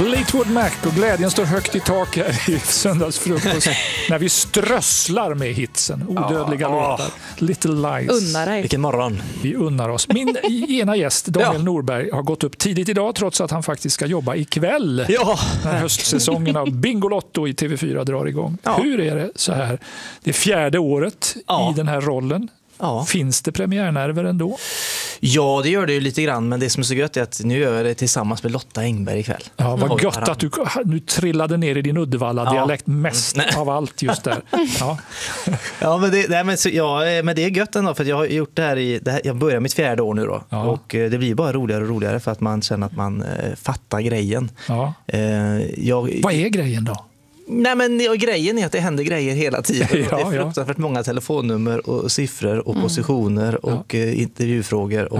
Fleetwood Mac och glädjen står högt i tak här i söndagsfrukost när vi strösslar med hitsen. Odödliga låtar. Little Lies. Unna dig. Vilken morgon. Vi unnar oss. Min ena gäst, Daniel Norberg, har gått upp tidigt idag trots att han faktiskt ska jobba ikväll. Ja. När höstsäsongen av Bingolotto i TV4 drar igång. Ja. Hur är det så här? Det 4:e året i den här rollen. Ja. Finns det premiärnerver ändå? Ja, det gör det ju lite grann, men det som är så gött är att nu gör jag det tillsammans med Lotta Engberg ikväll. Ja, vad gött att du nu trillade ner i din Uddevalla-dialekt mest av allt just där. Ja, men det är gött ändå, för att jag har gjort det här, jag börjar mitt 4:e år nu då. Ja. Och det blir bara roligare och roligare för att man känner att man fattar grejen. Ja. Vad är grejen då? Nej, men grejen är att det händer grejer hela tiden. Ja, det är fruktansvärt många telefonnummer och siffror och positioner och intervjufrågor. Och